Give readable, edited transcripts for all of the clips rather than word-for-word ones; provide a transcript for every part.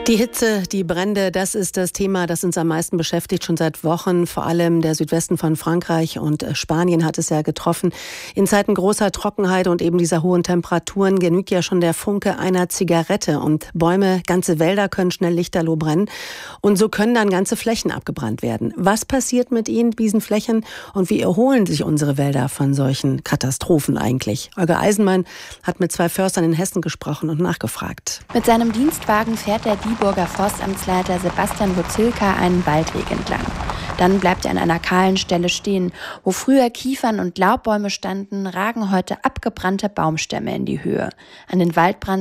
Die Hitze, die Brände, das ist das Thema, das uns am meisten beschäftigt, schon seit Wochen. Vor allem der Südwesten von Frankreich und Spanien hat es ja getroffen. In Zeiten großer Trockenheit und eben dieser hohen Temperaturen genügt ja schon der Funke einer Zigarette. Und Bäume, ganze Wälder können schnell lichterloh brennen. Und so können dann ganze Flächen abgebrannt werden. Was passiert mit ihnen, diesen Flächen? Und wie erholen sich unsere Wälder von solchen Katastrophen eigentlich? Holger Eisenmann hat mit 2 Förstern in Hessen gesprochen und nachgefragt. Mit seinem Dienstwagen fährt der Dieburger Forstamtsleiter Sebastian Wurzelka einen Waldweg entlang. Dann bleibt er an einer kahlen Stelle stehen. Wo früher Kiefern und Laubbäume standen, ragen heute abgebrannte Baumstämme in die Höhe. An den Waldbrand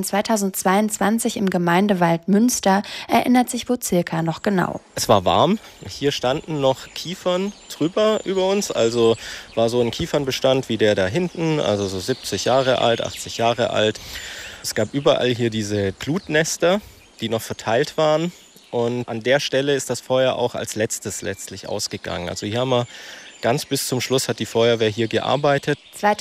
2022 im Gemeindewald Münster erinnert sich Wurzelka noch genau. Es war warm. Hier standen noch Kiefern drüber über uns. Also war so ein Kiefernbestand wie der da hinten, also so 70 Jahre alt, 80 Jahre alt. Es gab überall hier diese Glutnester, die noch verteilt waren. Und an der Stelle ist das Feuer auch als letztes letztlich ausgegangen. Also hier haben wir ganz bis zum Schluss hat die Feuerwehr hier gearbeitet.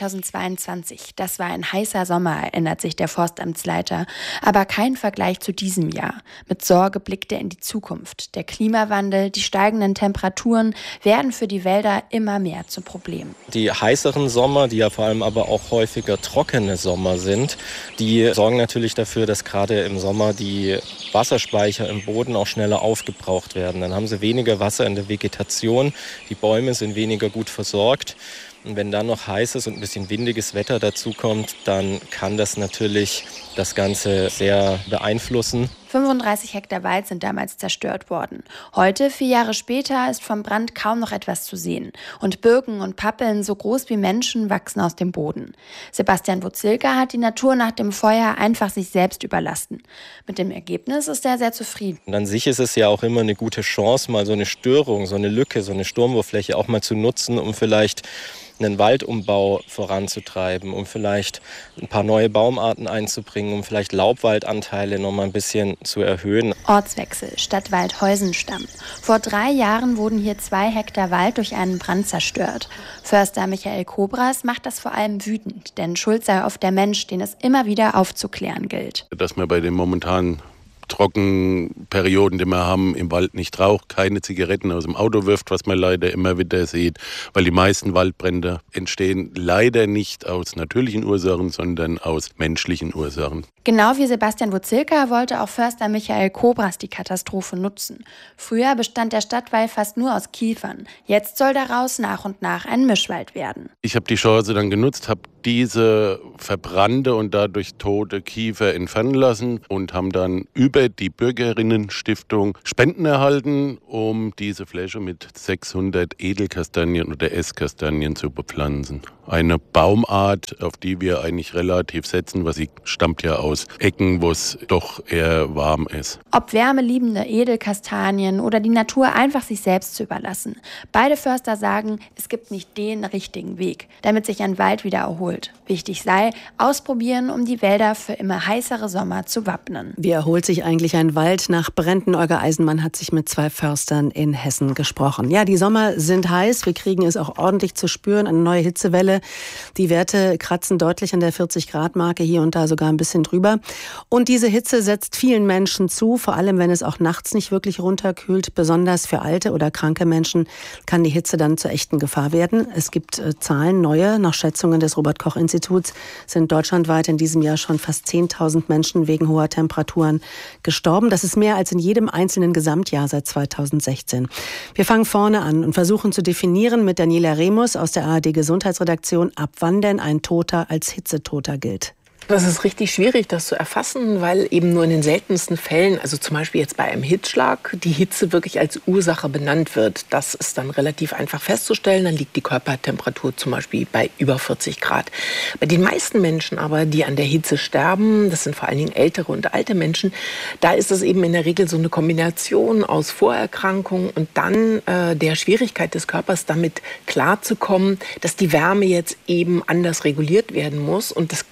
2022, das war ein heißer Sommer, erinnert sich der Forstamtsleiter. Aber kein Vergleich zu diesem Jahr. Mit Sorge blickt er in die Zukunft. Der Klimawandel, die steigenden Temperaturen werden für die Wälder immer mehr zum Problem. Die heißeren Sommer, die ja vor allem aber auch häufiger trockene Sommer sind, die sorgen natürlich dafür, dass gerade im Sommer die Wasserspeicher im Boden auch schneller aufgebraucht werden. Dann haben sie weniger Wasser in der Vegetation, die Bäume sind weniger gut versorgt. Und wenn dann noch heißes und ein bisschen windiges Wetter dazukommt, dann kann das natürlich das Ganze sehr beeinflussen. 35 Hektar Wald sind damals zerstört worden. Heute, 4 Jahre später, ist vom Brand kaum noch etwas zu sehen. Und Birken und Pappeln, so groß wie Menschen, wachsen aus dem Boden. Sebastian Wurzelka hat die Natur nach dem Feuer einfach sich selbst überlassen. Mit dem Ergebnis ist er sehr zufrieden. Und an sich ist es ja auch immer eine gute Chance, mal so eine Störung, so eine Lücke, so eine Sturmwurffläche auch mal zu nutzen, um vielleicht einen Waldumbau voranzutreiben, um vielleicht ein paar neue Baumarten einzubringen, um vielleicht Laubwaldanteile noch mal ein bisschen zu erhöhen. Ortswechsel, Stadtwald Heusenstamm. Vor 3 Jahren wurden hier 2 Hektar Wald durch einen Brand zerstört. Förster Michael Kobras macht das vor allem wütend, denn schuld sei oft der Mensch, den es immer wieder aufzuklären gilt. Dass man bei den momentanen Trockenperioden, die wir haben, im Wald nicht raucht, keine Zigaretten aus dem Auto wirft, was man leider immer wieder sieht, weil die meisten Waldbrände entstehen leider nicht aus natürlichen Ursachen, sondern aus menschlichen Ursachen. Genau wie Sebastian Wurzelka wollte auch Förster Michael Kobras die Katastrophe nutzen. Früher bestand der Stadtwald fast nur aus Kiefern. Jetzt soll daraus nach und nach ein Mischwald werden. Ich habe die Chance dann genutzt, habe diese verbrannte und dadurch tote Kiefer entfernen lassen und haben dann über die Bürgerinnenstiftung Spenden erhalten, um diese Fläche mit 600 Edelkastanien oder Esskastanien zu bepflanzen. Eine Baumart, auf die wir eigentlich relativ setzen, weil sie stammt ja aus Ecken, wo es doch eher warm ist. Ob wärmeliebende Edelkastanien oder die Natur einfach sich selbst zu überlassen. Beide Förster sagen, es gibt nicht den richtigen Weg, damit sich ein Wald wieder erholt. Wichtig sei, ausprobieren, um die Wälder für immer heißere Sommer zu wappnen. Wie erholt sich eigentlich ein Wald nach Bränden? Holger Eisenmann hat sich mit 2 Förstern in Hessen gesprochen. Ja, die Sommer sind heiß. Wir kriegen es auch ordentlich zu spüren, eine neue Hitzewelle. Die Werte kratzen deutlich an der 40-Grad-Marke, hier und da sogar ein bisschen drüber. Und diese Hitze setzt vielen Menschen zu, vor allem wenn es auch nachts nicht wirklich runterkühlt. Besonders für alte oder kranke Menschen kann die Hitze dann zur echten Gefahr werden. Es gibt Zahlen, neue, nach Schätzungen des Robert-Koch-Instituts sind deutschlandweit in diesem Jahr schon fast 10.000 Menschen wegen hoher Temperaturen gestorben. Das ist mehr als in jedem einzelnen Gesamtjahr seit 2016. Wir fangen vorne an und versuchen zu definieren mit Daniela Remus aus der ARD-Gesundheitsredaktion, ab wann denn ein Toter als Hitzetoter gilt. Das ist richtig schwierig, das zu erfassen, weil eben nur in den seltensten Fällen, also zum Beispiel jetzt bei einem Hitzschlag, die Hitze wirklich als Ursache benannt wird. Das ist dann relativ einfach festzustellen. Dann liegt die Körpertemperatur zum Beispiel bei über 40 Grad. Bei den meisten Menschen aber, die an der Hitze sterben, das sind vor allen Dingen ältere und alte Menschen, da ist es eben in der Regel so eine Kombination aus Vorerkrankungen und dann der Schwierigkeit des Körpers, damit klarzukommen, dass die Wärme jetzt eben anders reguliert werden muss. Und das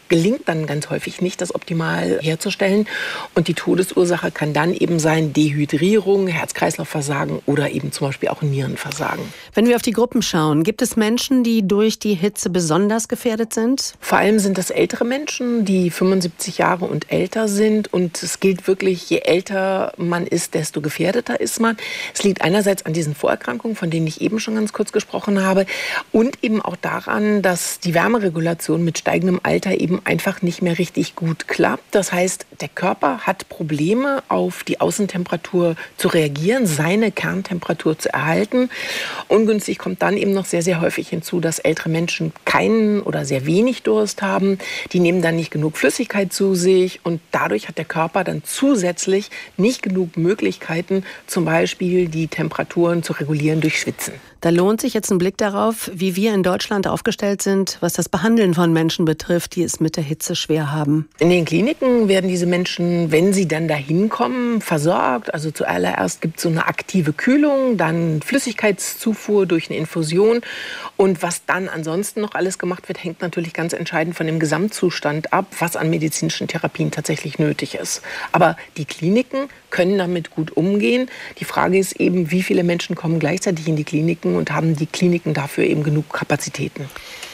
gelingt dann ganz häufig nicht, das optimal herzustellen. Und die Todesursache kann dann eben sein Dehydrierung, Herz-Kreislauf-Versagen oder eben zum Beispiel auch Nierenversagen. Wenn wir auf die Gruppen schauen, gibt es Menschen, die durch die Hitze besonders gefährdet sind? Vor allem sind das ältere Menschen, die 75 Jahre und älter sind. Und es gilt wirklich, je älter man ist, desto gefährdeter ist man. Es liegt einerseits an diesen Vorerkrankungen, von denen ich eben schon ganz kurz gesprochen habe, und eben auch daran, dass die Wärmeregulation mit steigendem Alter eben einfach nicht mehr richtig gut klappt. Das heißt, der Körper hat Probleme, auf die Außentemperatur zu reagieren, seine Kerntemperatur zu erhalten. Ungünstig kommt dann eben noch sehr, sehr häufig hinzu, dass ältere Menschen keinen oder sehr wenig Durst haben. Die nehmen dann nicht genug Flüssigkeit zu sich und dadurch hat der Körper dann zusätzlich nicht genug Möglichkeiten, zum Beispiel die Temperaturen zu regulieren durch Schwitzen. Da lohnt sich jetzt ein Blick darauf, wie wir in Deutschland aufgestellt sind, was das Behandeln von Menschen betrifft, die es mit der Hitze schwer haben. In den Kliniken werden diese Menschen, wenn sie dann dahin kommen, versorgt. Also zuallererst gibt es so eine aktive Kühlung, dann Flüssigkeitszufuhr durch eine Infusion. Und was dann ansonsten noch alles gemacht wird, hängt natürlich ganz entscheidend von dem Gesamtzustand ab, was an medizinischen Therapien tatsächlich nötig ist. Aber die Kliniken können damit gut umgehen. Die Frage ist eben, wie viele Menschen kommen gleichzeitig in die Kliniken und haben die Kliniken dafür eben genug Kapazitäten.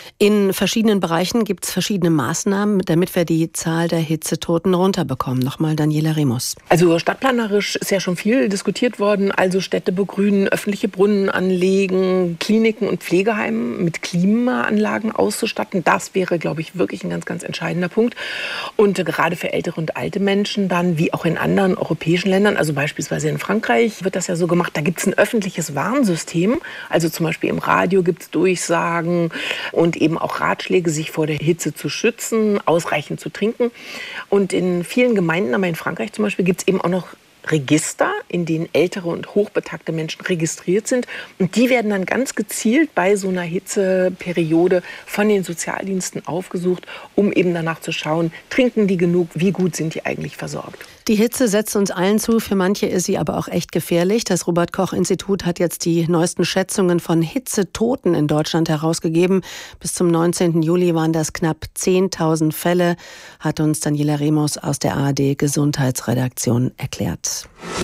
In verschiedenen Bereichen gibt es verschiedene Maßnahmen, damit wir die Zahl der Hitzetoten runterbekommen. Nochmal Daniela Remus. Also stadtplanerisch ist ja schon viel diskutiert worden. Also Städte begrünen, öffentliche Brunnen anlegen, Kliniken und Pflegeheime mit Klimaanlagen auszustatten. Das wäre, glaube ich, wirklich ein ganz, ganz entscheidender Punkt. Und gerade für ältere und alte Menschen dann, wie auch in anderen europäischen Ländern, also beispielsweise in Frankreich wird das ja so gemacht, da gibt es ein öffentliches Warnsystem. Also zum Beispiel im Radio gibt es Durchsagen und eben auch Ratschläge, sich vor der Hitze zu schützen, ausreichend zu trinken. Und in vielen Gemeinden, aber in Frankreich zum Beispiel, gibt es eben auch noch Register, in denen ältere und hochbetagte Menschen registriert sind. Und die werden dann ganz gezielt bei so einer Hitzeperiode von den Sozialdiensten aufgesucht, um eben danach zu schauen, trinken die genug, wie gut sind die eigentlich versorgt. Die Hitze setzt uns allen zu, für manche ist sie aber auch echt gefährlich. Das Robert-Koch-Institut hat jetzt die neuesten Schätzungen von Hitzetoten in Deutschland herausgegeben. Bis zum 19. Juli waren das knapp 10.000 Fälle, hat uns Daniela Remus aus der ARD-Gesundheitsredaktion erklärt.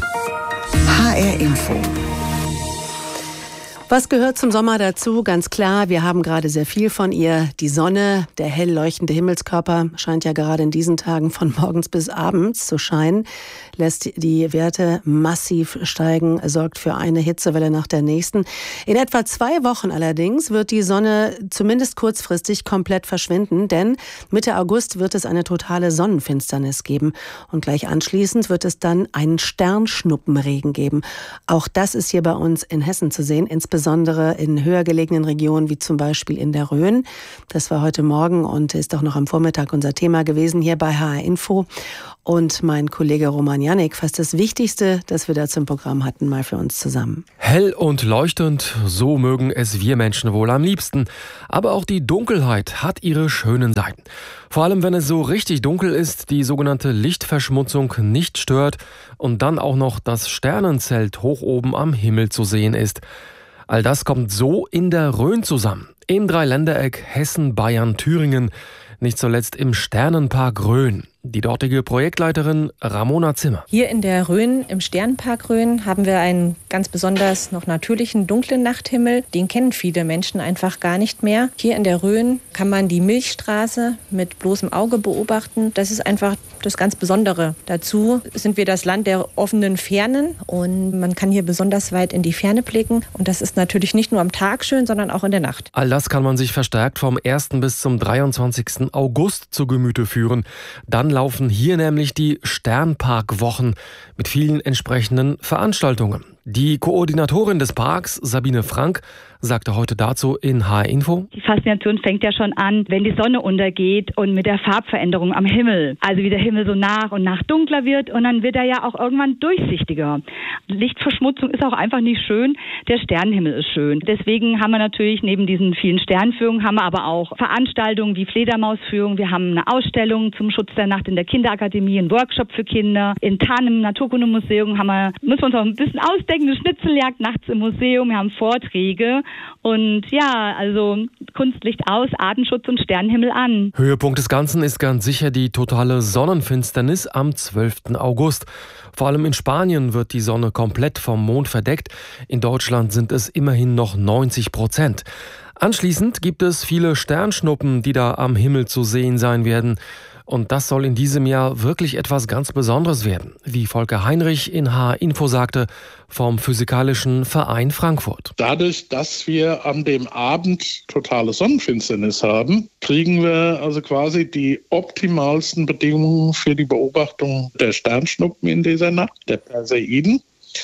HR Info. Was gehört zum Sommer dazu? Ganz klar, wir haben gerade sehr viel von ihr. Die Sonne, der hell leuchtende Himmelskörper, scheint ja gerade in diesen Tagen von morgens bis abends zu scheinen, lässt die Werte massiv steigen, sorgt für eine Hitzewelle nach der nächsten. In etwa 2 Wochen allerdings wird die Sonne zumindest kurzfristig komplett verschwinden, denn Mitte August wird es eine totale Sonnenfinsternis geben. Und gleich anschließend wird es dann einen Sternschnuppenregen geben. Auch das ist hier bei uns in Hessen zu sehen, insbesondere in höher gelegenen Regionen wie zum Beispiel in der Rhön. Das war heute Morgen und ist auch noch am Vormittag unser Thema gewesen hier bei HR Info. Und mein Kollege Roman Janik fasst das Wichtigste, das wir da zum Programm hatten, mal für uns zusammen. Hell und leuchtend, so mögen es wir Menschen wohl am liebsten. Aber auch die Dunkelheit hat ihre schönen Seiten. Vor allem, wenn es so richtig dunkel ist, die sogenannte Lichtverschmutzung nicht stört und dann auch noch das Sternenzelt hoch oben am Himmel zu sehen ist. All das kommt so in der Rhön zusammen. Im Dreiländereck Hessen, Bayern, Thüringen. Nicht zuletzt im Sternenpark Rhön. Die dortige Projektleiterin Ramona Zimmer. Hier in der Rhön, im Sternenpark Rhön, haben wir einen ganz besonders noch natürlichen, dunklen Nachthimmel. Den kennen viele Menschen einfach gar nicht mehr. Hier in der Rhön kann man die Milchstraße mit bloßem Auge beobachten. Das ist einfach das ganz Besondere. Dazu sind wir das Land der offenen Fernen und man kann hier besonders weit in die Ferne blicken. Und das ist natürlich nicht nur am Tag schön, sondern auch in der Nacht. All das kann man sich verstärkt vom 1. bis zum 23. August zu Gemüte führen. Dann laufen hier nämlich die Sternparkwochen mit vielen entsprechenden Veranstaltungen. Die Koordinatorin des Parks, Sabine Frank, sagte heute dazu in HR Info. Die Faszination fängt ja schon an, wenn die Sonne untergeht und mit der Farbveränderung am Himmel. Also wie der Himmel so nach und nach dunkler wird und dann wird er ja auch irgendwann durchsichtiger. Lichtverschmutzung ist auch einfach nicht schön, der Sternenhimmel ist schön. Deswegen haben wir natürlich neben diesen vielen Sternenführungen haben wir aber auch Veranstaltungen wie Fledermausführung. Wir haben eine Ausstellung zum Schutz der Nacht in der Kinderakademie, einen Workshop für Kinder. In Tarn im Naturkundemuseum müssen wir uns auch ein bisschen ausdenken, eigene Schnitzeljagd nachts im Museum, wir haben Vorträge und ja, also Kunstlicht aus, Artenschutz und Sternenhimmel an. Höhepunkt des Ganzen ist ganz sicher die totale Sonnenfinsternis am 12. August. Vor allem in Spanien wird die Sonne komplett vom Mond verdeckt. In Deutschland sind es immerhin noch 90%. Anschließend gibt es viele Sternschnuppen, die da am Himmel zu sehen sein werden. Und das soll in diesem Jahr wirklich etwas ganz Besonderes werden, wie Volker Heinrich in H-Info sagte, vom Physikalischen Verein Frankfurt. Dadurch, dass wir an dem Abend totale Sonnenfinsternis haben, kriegen wir also quasi die optimalsten Bedingungen für die Beobachtung der Sternschnuppen in dieser Nacht, der Perseiden,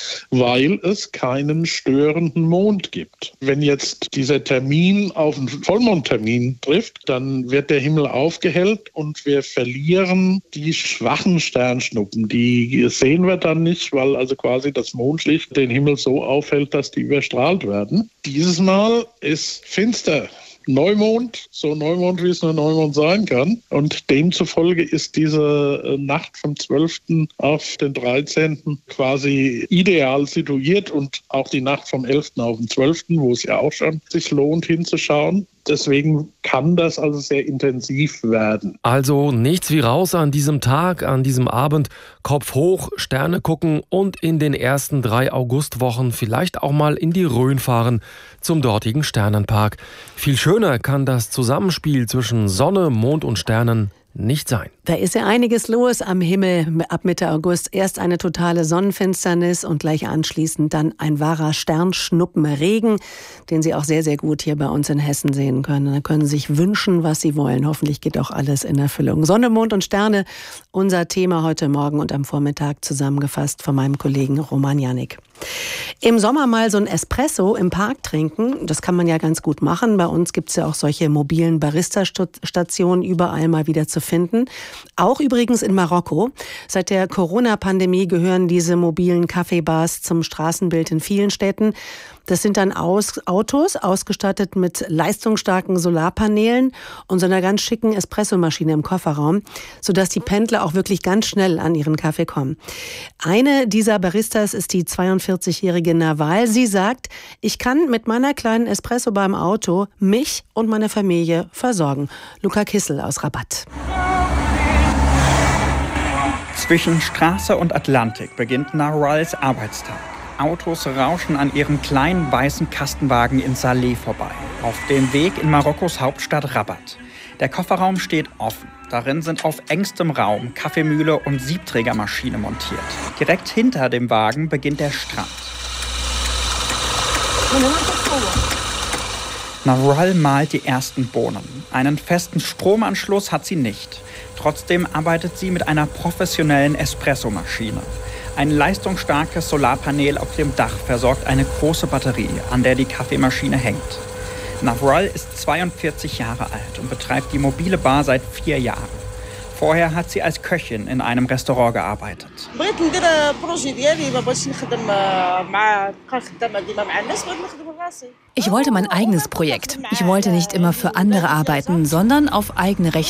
weil es keinen störenden Mond gibt. Wenn jetzt dieser Termin auf einen Vollmondtermin trifft, dann wird der Himmel aufgehellt und wir verlieren die schwachen Sternschnuppen. Die sehen wir dann nicht, weil also quasi das Mondlicht den Himmel so aufhält, dass die überstrahlt werden. Dieses Mal ist finster. Neumond, so Neumond, wie es nur Neumond sein kann. Und demzufolge ist diese Nacht vom 12. auf den 13. quasi ideal situiert und auch die Nacht vom 11. auf den 12., wo es ja auch schon sich lohnt hinzuschauen. Deswegen kann das also sehr intensiv werden. Also nichts wie raus an diesem Tag, an diesem Abend, Kopf hoch, Sterne gucken und in den ersten 3 Augustwochen vielleicht auch mal in die Rhön fahren zum dortigen Sternenpark. Viel schöner kann das Zusammenspiel zwischen Sonne, Mond und Sternen nicht sein. Da ist ja einiges los am Himmel ab Mitte August. Erst eine totale Sonnenfinsternis und gleich anschließend dann ein wahrer Sternschnuppenregen, den Sie auch sehr, sehr gut hier bei uns in Hessen sehen können. Da können Sie sich wünschen, was Sie wollen. Hoffentlich geht auch alles in Erfüllung. Sonne, Mond und Sterne, unser Thema heute Morgen und am Vormittag zusammengefasst von meinem Kollegen Roman Janik. Im Sommer mal so ein Espresso im Park trinken, das kann man ja ganz gut machen. Bei uns gibt es ja auch solche mobilen Barista-Stationen überall mal wieder zu finden. Auch übrigens in Marokko. Seit der Corona-Pandemie gehören diese mobilen Kaffeebars zum Straßenbild in vielen Städten. Das sind dann Autos, ausgestattet mit leistungsstarken Solarpanelen und so einer ganz schicken Espressomaschine im Kofferraum, sodass die Pendler auch wirklich ganz schnell an ihren Kaffee kommen. Eine dieser Baristas ist die 42-jährige Nawal. Sie sagt, ich kann mit meiner kleinen Espresso beim Auto mich und meine Familie versorgen. Luca Kissel aus Rabat. Zwischen Straße und Atlantik beginnt Nawals Arbeitstag. Autos rauschen an ihrem kleinen weißen Kastenwagen in Salé vorbei, auf dem Weg in Marokkos Hauptstadt Rabat. Der Kofferraum steht offen. Darin sind auf engstem Raum Kaffeemühle und Siebträgermaschine montiert. Direkt hinter dem Wagen beginnt der Strand. Nawal mahlt die ersten Bohnen. Einen festen Stromanschluss hat sie nicht. Trotzdem arbeitet sie mit einer professionellen Espressomaschine. Ein leistungsstarkes Solarpanel auf dem Dach versorgt eine große Batterie, an der die Kaffeemaschine hängt. Nawal ist 42 Jahre alt und betreibt die mobile Bar seit 4 Jahren. Vorher hat sie als Köchin in einem Restaurant gearbeitet. Ich wollte mein eigenes Projekt. Ich wollte nicht immer für andere arbeiten, sondern auf eigene Rechnung